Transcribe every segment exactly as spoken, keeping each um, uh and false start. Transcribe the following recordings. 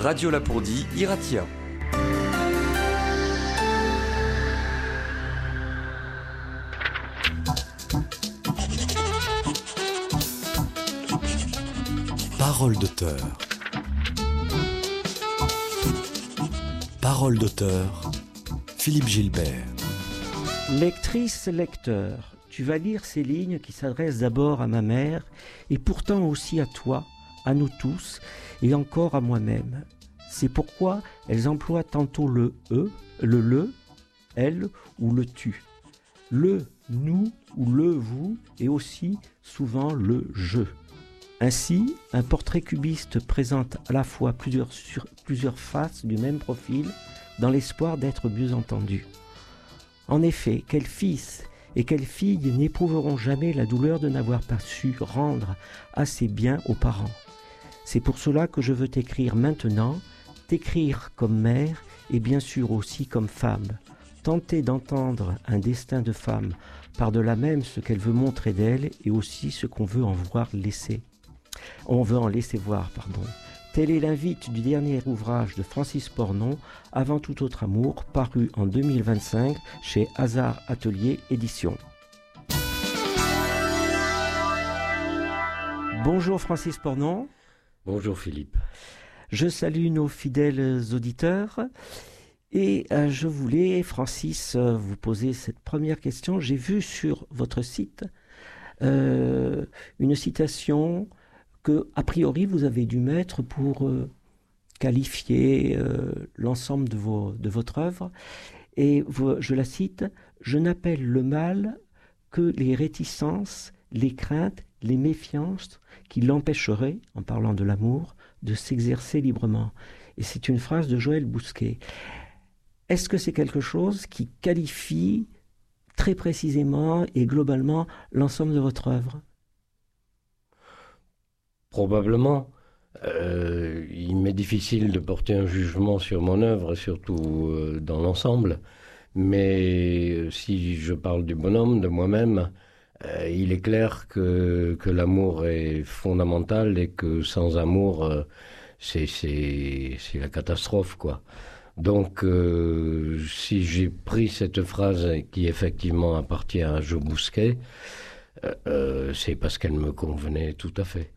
Radio Lapourdie, Iratia. Parole d'auteur. Parole d'auteur. Philippe Gilbert. Lectrice, lecteur, tu vas lire ces lignes qui s'adressent d'abord à ma mère et pourtant aussi à toi, à nous tous et encore à moi-même. C'est pourquoi elles emploient tantôt le « e », le « le », « elle » ou le « tu ». Le « nous » ou le « vous » et aussi souvent le « je ». Ainsi, un portrait cubiste présente à la fois plusieurs, sur, plusieurs faces du même profil dans l'espoir d'être mieux entendu. En effet, quel fils et quelle fille n'éprouveront jamais la douleur de n'avoir pas su rendre assez bien aux parents. C'est pour cela que je veux t'écrire maintenant, t'écrire comme mère et bien sûr aussi comme femme. Tenter d'entendre un destin de femme par-delà même ce qu'elle veut montrer d'elle et aussi ce qu'on veut en voir laisser. On veut en laisser voir, pardon. Tel est l'invite du dernier ouvrage de Francis Pornon, Avant tout autre amour, paru en deux mille vingt-cinq chez Hasard Atelier Éditions. Bonjour Francis Pornon. Bonjour Philippe. Je salue nos fidèles auditeurs et euh, je voulais, Francis, euh, vous poser cette première question. J'ai vu sur votre site euh, une citation que, a priori, vous avez dû mettre pour euh, qualifier euh, l'ensemble de, vos, de votre œuvre. Et vous, je la cite, « Je n'appelle le mal que les réticences, les craintes, les méfiances qui l'empêcheraient, en parlant de l'amour, de s'exercer librement. » Et c'est une phrase de Joël Bousquet. Est-ce que c'est quelque chose qui qualifie très précisément et globalement l'ensemble de votre œuvre ? Probablement. Euh, il m'est difficile de porter un jugement sur mon œuvre, surtout euh, dans l'ensemble. Mais euh, si je parle du bonhomme, de moi-même, euh, il est clair que, que l'amour est fondamental et que sans amour, euh, c'est, c'est, c'est la catastrophe, quoi. Donc, euh, si j'ai pris cette phrase qui effectivement appartient à Joe Bousquet, euh, euh, c'est parce qu'elle me convenait tout à fait.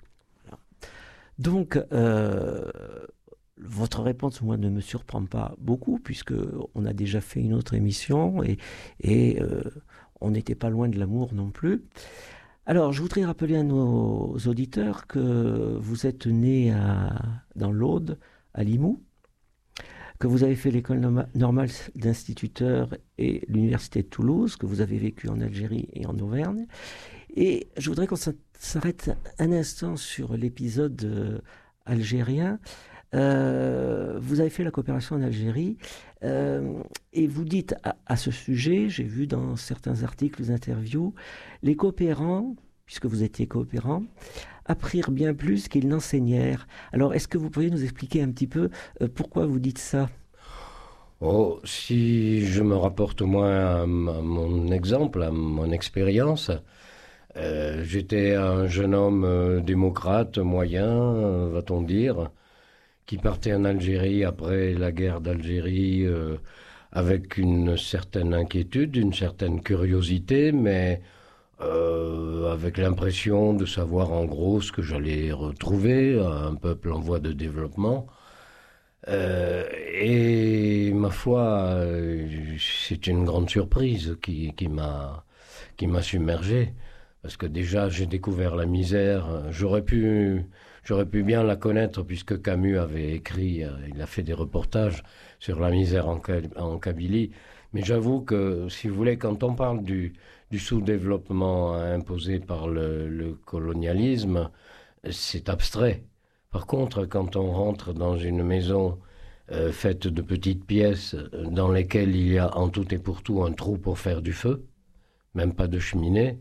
Donc, euh, votre réponse, moi, ne me surprend pas beaucoup, puisque on a déjà fait une autre émission et, et euh, on n'était pas loin de l'amour non plus. Alors, je voudrais rappeler à nos auditeurs que vous êtes né à, dans l'Aude, à Limoux, que vous avez fait l'école normale d'instituteur et l'université de Toulouse, que vous avez vécu en Algérie et en Auvergne. Et je voudrais qu'on s'arrête un instant sur l'épisode euh, algérien. Euh, vous avez fait la coopération en Algérie euh, et vous dites à, à ce sujet, j'ai vu dans certains articles, interviews, les coopérants, puisque vous étiez coopérants, apprirent bien plus qu'ils n'enseignèrent. Alors, est-ce que vous pourriez nous expliquer un petit peu euh, pourquoi vous dites ça ? Oh, si je me rapporte au moins à, à mon exemple, à mon expérience, euh, j'étais un jeune homme euh, démocrate, moyen, euh, va-t-on dire, qui partait en Algérie après la guerre d'Algérie euh, avec une certaine inquiétude, une certaine curiosité, mais Euh, avec l'impression de savoir en gros ce que j'allais retrouver, un peuple en voie de développement. Euh, et ma foi, euh, c'est une grande surprise qui, qui m'a, qui m'a submergé. Parce que déjà, j'ai découvert la misère. J'aurais pu, j'aurais pu bien la connaître puisque Camus avait écrit, euh, il a fait des reportages sur la misère en, en Kabylie. Mais j'avoue que, si vous voulez, quand on parle du, du sous-développement imposé par le, le colonialisme, c'est abstrait. Par contre, quand on rentre dans une maison euh, faite de petites pièces dans lesquelles il y a en tout et pour tout un trou pour faire du feu, même pas de cheminée,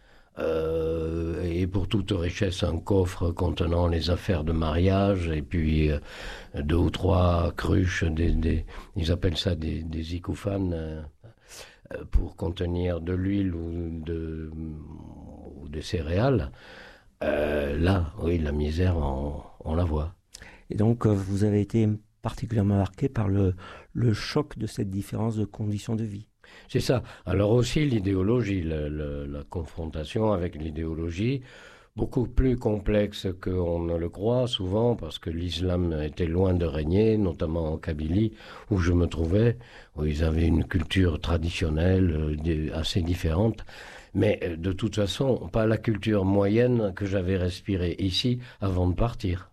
euh, et pour toute richesse un coffre contenant les affaires de mariage, et puis euh, deux ou trois cruches, des, des, ils appellent ça des, des icophanes, euh, pour contenir de l'huile ou, de, ou des céréales, euh, là, oui, la misère, on, on la voit. Et donc, euh, vous avez été particulièrement marqué par le, le choc de cette différence de conditions de vie. C'est ça. Alors aussi l'idéologie, le, le, la confrontation avec l'idéologie, beaucoup plus complexe qu'on ne le croit souvent, parce que l'islam était loin de régner, notamment en Kabylie, où je me trouvais, où ils avaient une culture traditionnelle euh, assez différente. Mais euh, de toute façon, pas la culture moyenne que j'avais respirée ici avant de partir.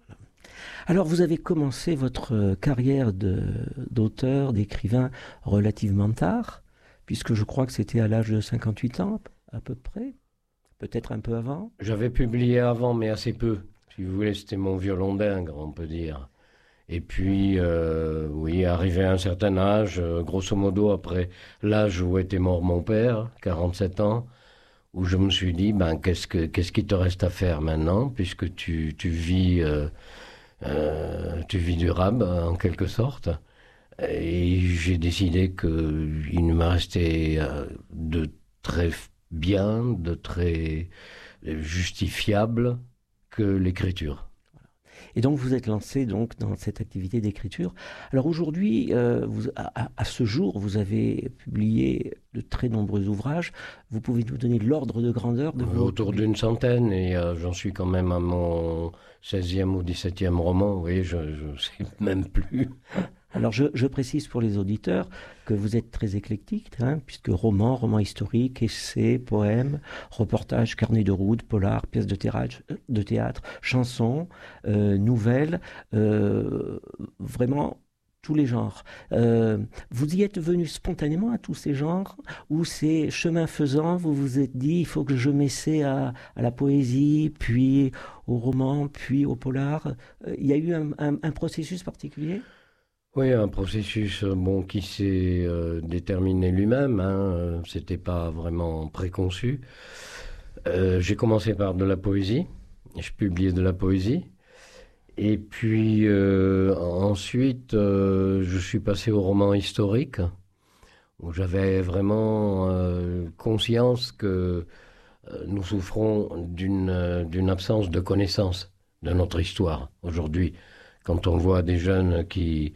Alors, vous avez commencé votre carrière de, d'auteur, d'écrivain relativement tard, puisque je crois que c'était à l'âge de cinquante-huit ans, à peu près, peut-être un peu avant. J'avais publié avant, mais assez peu. Si vous voulez, c'était mon violon d'Ingres, on peut dire. Et puis, euh, oui, arrivé à un certain âge, euh, grosso modo après l'âge où était mort mon père, quarante-sept ans, où je me suis dit, ben, qu'est-ce que, qu'est-ce qu'il te reste à faire maintenant, puisque tu, tu vis... Euh, Euh, tu vis du rab, en quelque sorte. Et j'ai décidé qu'il ne me restait euh, de très bien, de très justifiable que l'écriture. Et donc vous êtes lancé donc dans cette activité d'écriture. Alors aujourd'hui, euh, vous, à, à ce jour, vous avez publié de très nombreux ouvrages. Vous pouvez nous donner l'ordre de grandeur de vos... Autour d'une centaine, et euh, j'en suis quand même à mon seizième ou dix-septième roman. Vous voyez, je ne sais même plus. Alors je, je précise pour les auditeurs que vous êtes très éclectique, hein, puisque roman, roman historique, essai, poème, reportage, carnet de route, polar, pièces de théâtre, de théâtre chansons, euh, nouvelles, euh, vraiment tous les genres. Euh, vous y êtes venu spontanément à tous ces genres, ou c'est chemin faisant, vous vous êtes dit il faut que je m'essaie à, à la poésie, puis au roman, puis au polar. Euh, il y a eu un, un, un processus particulier ? Oui, un processus bon, qui s'est euh, déterminé lui-même, hein, euh, c'était pas vraiment préconçu. Euh, j'ai commencé par de la poésie, je publiais de la poésie, et puis euh, ensuite euh, je suis passé au roman historique, où j'avais vraiment euh, conscience que euh, nous souffrons d'une, euh, d'une absence de connaissance de notre histoire aujourd'hui. Quand on voit des jeunes qui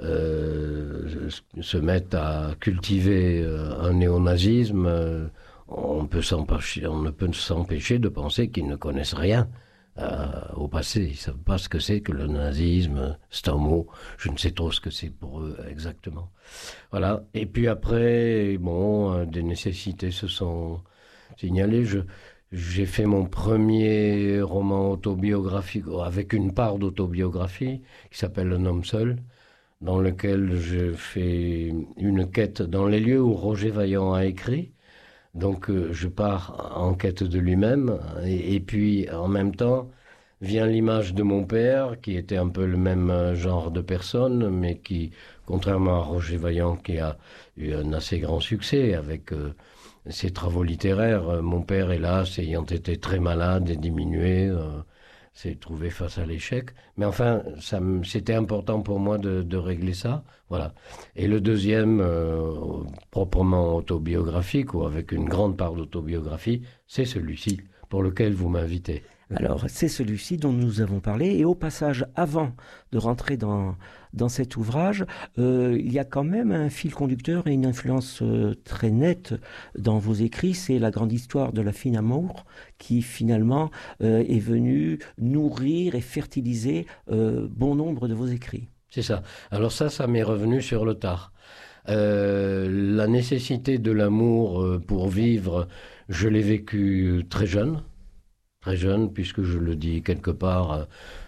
euh, se mettent à cultiver euh, un néonazisme, euh, on, peut s'empêcher, on ne peut s'empêcher de penser qu'ils ne connaissent rien euh, au passé. Ils ne savent pas ce que c'est que le nazisme, c'est un mot, je ne sais trop ce que c'est pour eux exactement. Voilà. Et puis après, bon, euh, des nécessités se sont signalées. Je, J'ai fait mon premier roman autobiographique, avec une part d'autobiographie, qui s'appelle Un homme seul, dans lequel je fais une quête dans les lieux où Roger Vaillant a écrit. Donc euh, je pars en quête de lui-même, et, et puis en même temps vient l'image de mon père, qui était un peu le même genre de personne, mais qui, contrairement à Roger Vaillant, qui a eu un assez grand succès avec... Euh, ses travaux littéraires. Mon père, hélas, ayant été très malade et diminué, euh, s'est trouvé face à l'échec. Mais enfin, ça, c'était important pour moi de, de régler ça. Voilà. Et le deuxième, euh, proprement autobiographique, ou avec une grande part d'autobiographie, c'est celui-ci, pour lequel vous m'invitez. Alors, c'est celui-ci dont nous avons parlé. Et au passage, avant de rentrer dans, dans cet ouvrage, euh, il y a quand même un fil conducteur et une influence euh, très nette dans vos écrits. C'est la grande histoire de la fine amour qui, finalement, euh, est venue nourrir et fertiliser euh, bon nombre de vos écrits. C'est ça. Alors ça, ça m'est revenu sur le tard. Euh, la nécessité de l'amour euh, pour vivre, je l'ai vécu très jeune. Très jeune, puisque je le dis quelque part,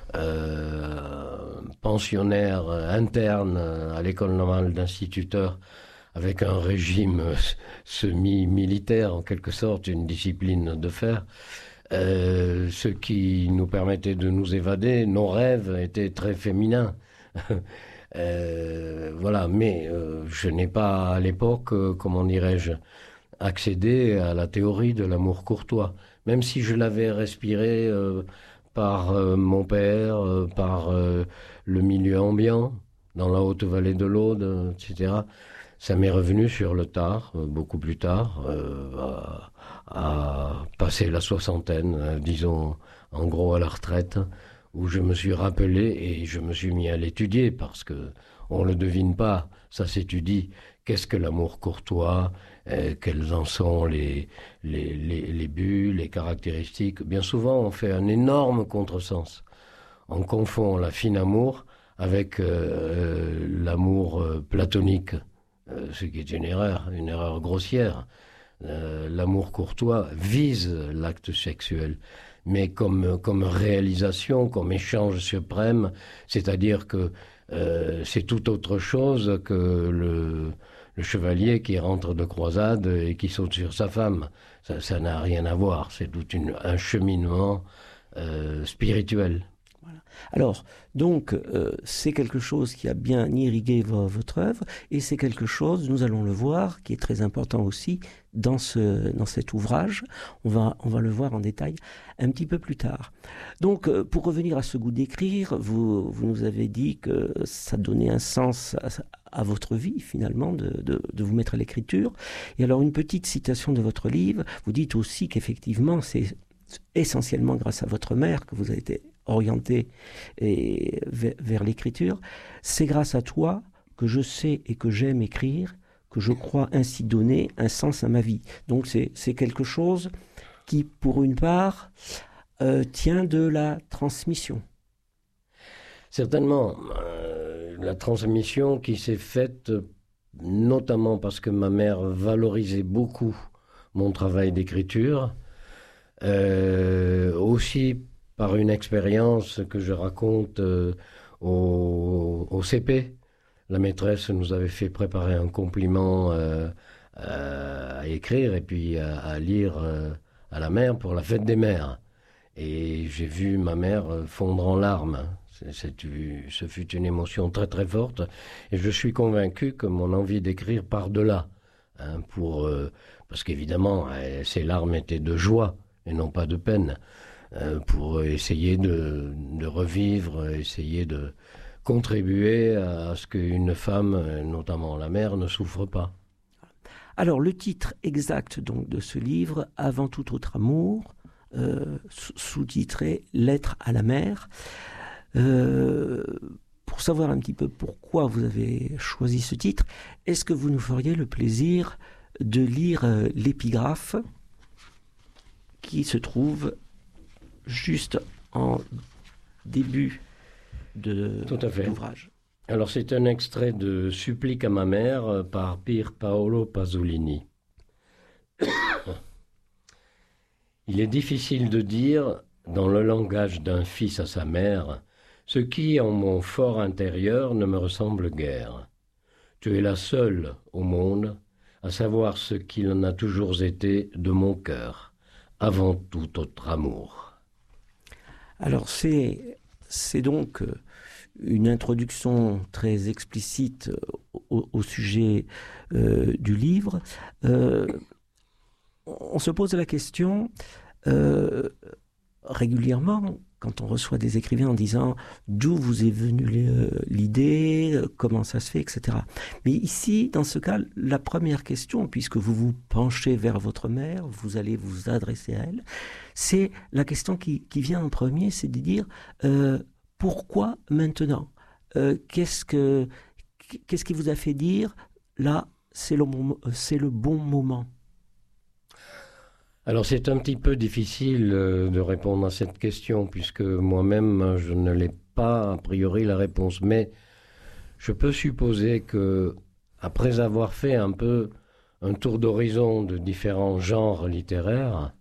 euh, pensionnaire interne à l'école normale d'instituteurs, avec un régime semi-militaire, en quelque sorte, une discipline de fer, euh, ce qui nous permettait de nous évader. Nos rêves étaient très féminins. euh, voilà, mais euh, je n'ai pas à l'époque, euh, comment dirais-je, accédé à la théorie de l'amour courtois. Même si je l'avais respiré euh, par euh, mon père, euh, par euh, le milieu ambiant, dans la haute vallée de l'Aude, euh, et cetera, ça m'est revenu sur le tard, euh, beaucoup plus tard, euh, à, à passer la soixantaine, euh, disons en gros à la retraite, où je me suis rappelé et je me suis mis à l'étudier parce que on le devine pas, ça s'étudie. Qu'est-ce que l'amour courtois? euh, Quels en sont les, les, les, les buts, les caractéristiques? Bien souvent, on fait un énorme contresens. On confond la fine amour avec euh, l'amour euh, platonique, euh, ce qui est une erreur, une erreur grossière. Euh, l'amour courtois vise l'acte sexuel, mais comme, comme réalisation, comme échange suprême, c'est-à-dire que euh, c'est tout autre chose que le, le chevalier qui rentre de croisade et qui saute sur sa femme. Ça, ça n'a rien à voir, c'est tout une, un cheminement euh, spirituel. Voilà. Alors, donc, euh, c'est quelque chose qui a bien irrigué vo- votre œuvre, et c'est quelque chose, nous allons le voir, qui est très important aussi dans, ce, dans cet ouvrage. On va, on va le voir en détail un petit peu plus tard. Donc, euh, pour revenir à ce goût d'écrire, vous, vous nous avez dit que ça donnait un sens à, à votre vie, finalement, de, de, de vous mettre à l'écriture. Et alors, une petite citation de votre livre, vous dites aussi qu'effectivement, c'est essentiellement grâce à votre mère que vous avez été orienté et vers, vers l'écriture. C'est grâce à toi que je sais et que j'aime écrire, que je crois ainsi donner un sens à ma vie. Donc c'est, c'est quelque chose qui, pour une part, euh, tient de la transmission. Certainement, euh, la transmission qui s'est faite, notamment parce que ma mère valorisait beaucoup mon travail d'écriture, euh, aussi par une expérience que je raconte euh, au, au C P. La maîtresse nous avait fait préparer un compliment euh, à, à écrire et puis à, à lire euh, à la mère pour la fête des mères. Et j'ai vu ma mère fondre en larmes. C'est, c'est, ce fut une émotion très très forte. Et je suis convaincu que mon envie d'écrire part de là. Hein, pour, euh, parce qu'évidemment, euh, ces larmes étaient de joie et non pas de peine. Euh, pour essayer de, de revivre, essayer de contribuer à ce qu'une femme, notamment la mère, ne souffre pas. Alors, le titre exact donc de ce livre, Avant tout autre amour, euh, sous-titré Lettre à la mère. Euh, pour savoir un petit peu pourquoi vous avez choisi ce titre, est-ce que vous nous feriez le plaisir de lire euh, l'épigraphe qui se trouve juste en début de Tout à fait. l'ouvrage. Alors c'est un extrait de Supplique à ma mère par Pier Paolo Pasolini. Il est difficile de dire, dans le langage d'un fils à sa mère, ce qui, en mon fort intérieur, ne me ressemble guère. Tu es la seule au monde à savoir ce qu'il en a toujours été de mon cœur, avant tout autre amour. Alors c'est, c'est donc une introduction très explicite au, au sujet euh, du livre. Euh, on se pose la question euh, régulièrement quand on reçoit des écrivains en disant d'où vous est venue l'idée, comment ça se fait, et cetera. Mais ici, dans ce cas, la première question, puisque vous vous penchez vers votre mère, vous allez vous adresser à elle, c'est la question qui, qui vient en premier, c'est de dire euh, pourquoi maintenant euh, qu'est-ce, que, qu'est-ce qui vous a fait dire là, c'est le, c'est le bon moment? Alors c'est un petit peu difficile de répondre à cette question puisque moi-même je ne l'ai pas a priori la réponse, mais je peux supposer que après avoir fait un peu un tour d'horizon de différents genres littéraires,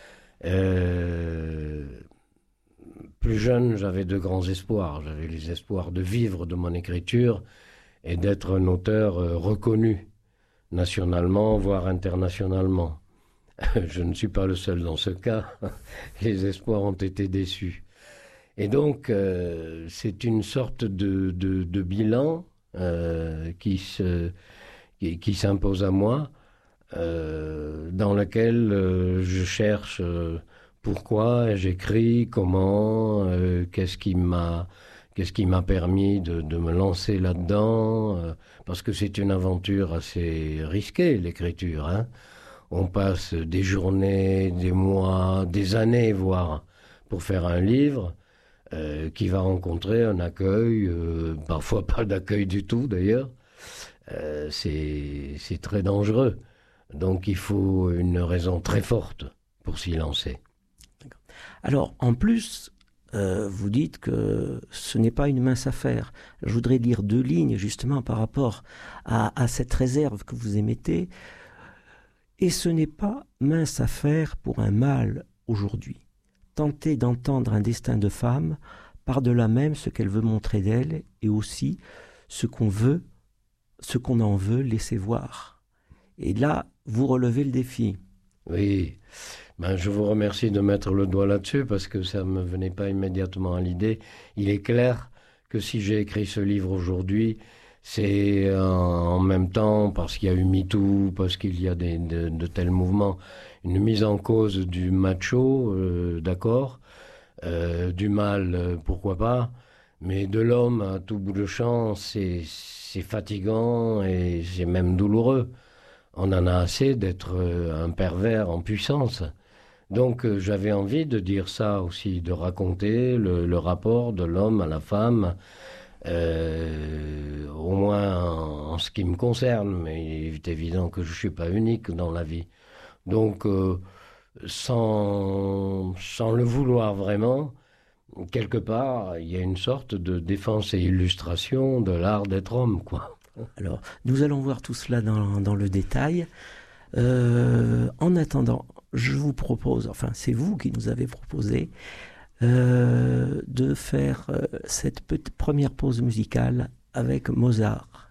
euh, plus jeune j'avais de grands espoirs, j'avais les espoirs de vivre de mon écriture et d'être un auteur reconnu nationalement voire internationalement. Je ne suis pas le seul dans ce cas. Les espoirs ont été déçus. Et donc, euh, c'est une sorte de, de, de bilan euh, qui, se, qui, qui s'impose à moi, euh, dans lequel euh, je cherche euh, pourquoi j'écris, comment, euh, qu'est-ce qui m'a, qu'est-ce qui m'a permis de, de me lancer là-dedans, euh, parce que c'est une aventure assez risquée, l'écriture, hein. On passe des journées, des mois, des années, voire, pour faire un livre. euh, qui va rencontrer un accueil, euh, parfois pas d'accueil du tout d'ailleurs. Euh, c'est, c'est très dangereux. Donc il faut une raison très forte pour s'y lancer. Alors, en plus, euh, vous dites que ce n'est pas une mince affaire. Je voudrais lire deux lignes justement par rapport à, à cette réserve que vous émettez. Et ce n'est pas mince affaire pour un mâle aujourd'hui. Tenter d'entendre un destin de femme, par-delà même ce qu'elle veut montrer d'elle, et aussi ce qu'on veut, ce qu'on en veut laisser voir. Et là, vous relevez le défi. Oui, ben, je vous remercie de mettre le doigt là-dessus parce que ça ne me venait pas immédiatement à l'idée. Il est clair que si j'ai écrit ce livre aujourd'hui, c'est en, en même temps, parce qu'il y a eu MeToo, parce qu'il y a des, de, de tels mouvements, une mise en cause du macho, euh, d'accord, euh, du mâle, euh, pourquoi pas, mais de l'homme à tout bout de champ, c'est, c'est fatigant et c'est même douloureux. On en a assez d'être euh, un pervers en puissance. Donc euh, j'avais envie de dire ça aussi, de raconter le, le rapport de l'homme à la femme, euh, au moins en, en ce qui me concerne, mais il est évident que je ne suis pas unique dans la vie. Donc, euh, sans, sans le vouloir vraiment, quelque part, il y a une sorte de défense et illustration de l'art d'être homme, quoi. Alors, nous allons voir tout cela dans, dans le détail. Euh, en attendant, je vous propose, enfin c'est vous qui nous avez proposé, euh, de faire euh, cette petite première pause musicale avec Mozart.